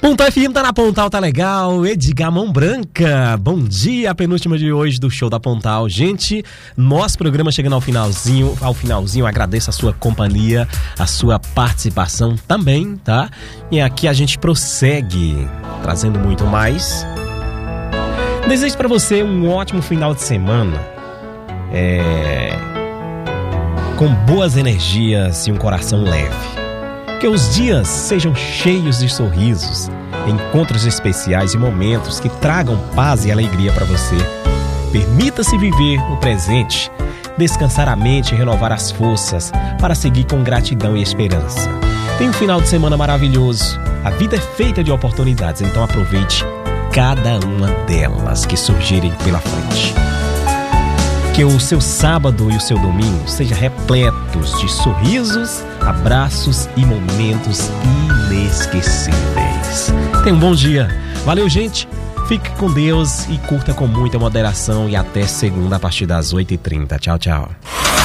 Pontal FM tá na Pontal, tá legal. Edgar Mão Branca, bom dia, a penúltima de hoje do show da Pontal. Gente, nosso programa chegando ao finalzinho, agradeço a sua companhia, a sua participação também, tá? E aqui a gente prossegue, trazendo muito mais. Desejo pra você um ótimo final de semana, com boas energias e um coração leve. Que os dias sejam cheios de sorrisos, encontros especiais e momentos que tragam paz e alegria para você. Permita-se viver o presente, descansar a mente e renovar as forças para seguir com gratidão e esperança. Tenha um final de semana maravilhoso. A vida é feita de oportunidades, então aproveite cada uma delas que surgirem pela frente. Que o seu sábado e o seu domingo sejam repletos de sorrisos, abraços e momentos inesquecíveis. Tenha um bom dia. Valeu, gente. Fique com Deus e curta com muita moderação. E até segunda a partir das 8h30. Tchau, tchau.